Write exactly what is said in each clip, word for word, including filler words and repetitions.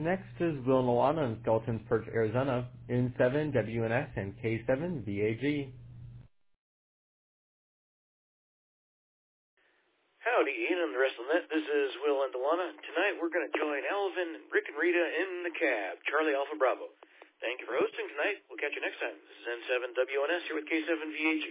Next is Will Nalana in Skeletons Perch, Arizona, N seven W N S and K seven V A G. Howdy, Ian and the rest of the net. This is Will and Delana. Tonight we're going to join Alvin, Rick, and Rita in the cab. Charlie Alpha Bravo. Thank you for hosting tonight. We'll catch you next time. This is N seven W N S here with K seven V A G.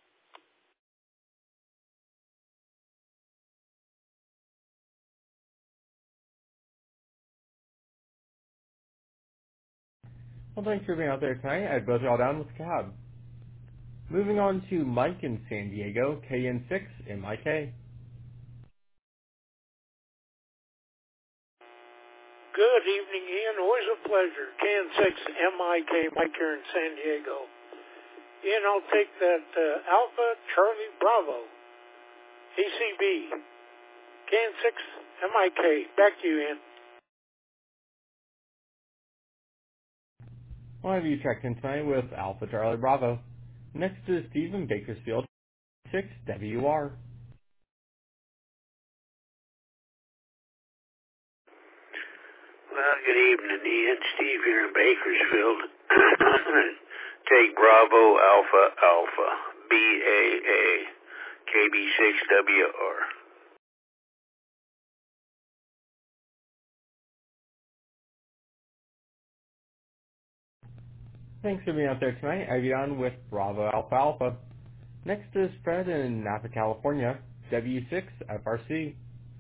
Well, thanks for being out there tonight. I both y'all down with the cab. Moving on to Mike in San Diego, K N six M I K. Good evening, Ian. Always a pleasure. K N six M I K, Mike here in San Diego. Ian, I'll take that uh, Alpha Charlie Bravo, A C B, K N six M I K. Back to you, Ian. One of you checked in tonight with Alpha Charlie Bravo. Next is Stephen Bakersfield, six W R. Well, good evening, Ian. Steve here in Bakersfield. Take Bravo Alpha Alpha, B A A, K B six W R. Thanks for being out there tonight. I'll be on with Bravo Alpha Alpha. Next is Fred in Napa, California, W six F R C.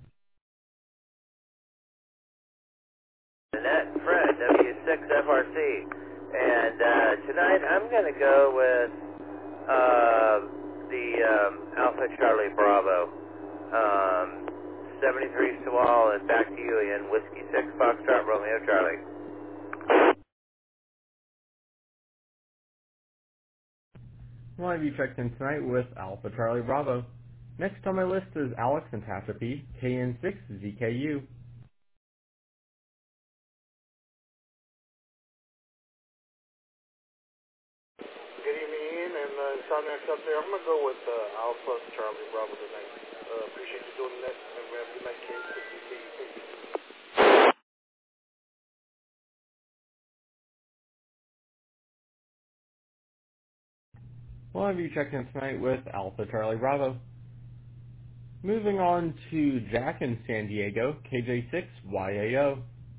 Annette and Fred, W six F R C. And uh, tonight I'm going to go with uh, the um, Alpha Charlie Bravo. Um, seventy-three Sewall, and back to you, Ian. Whiskey six Foxtrot Romeo Charlie. One of you checked in tonight with Alpha Charlie Bravo. Next on my list is Alex in Tehachapi, K N six Z K U. Good evening, Ian, and uh, Soundmax up there. I'm going to go with uh, Alpha Charlie Bravo tonight. Uh, appreciate you doing that, and we have a good night, kids. Good to see you. Thank you. One of you checked in tonight with Alpha Charlie Bravo. Moving on to Jack in San Diego, K J six Y A O.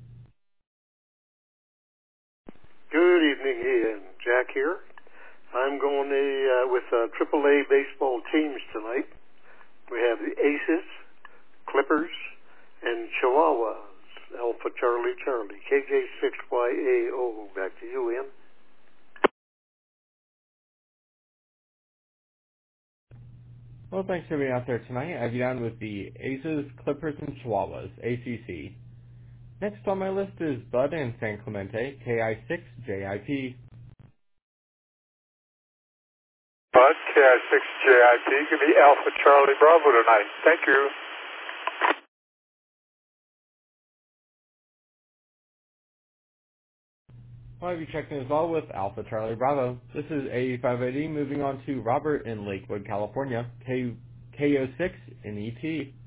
Good evening, Ian. Jack here. I'm going to, uh, with uh, triple A baseball teams tonight. We have the Aces, Clippers, and Chihuahuas. Alpha Charlie Charlie. K J six Y A O. Back to you, Ian. Well, thanks for being out there tonight. I'll be down with the Aces, Clippers, and Chihuahuas, A C C. Next on my list is Bud in San Clemente, K I six J I P. Bud, K I six J I P, give me Alpha Charlie Bravo tonight. Thank you. Well, I'll be checking as well with Alpha Charlie Bravo. This is A five eighty, moving on to Robert in Lakewood, California, K K O six N E T.